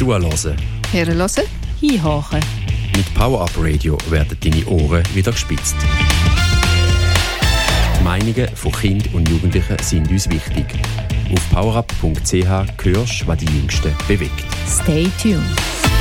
Zuhören. Hören. Hinhören. Mit Power Up Radio werden deine Ohren wieder gespitzt. Die Meinungen von Kindern und Jugendlichen sind uns wichtig. Auf powerup.ch hörst, was die Jüngsten bewegt. Stay tuned.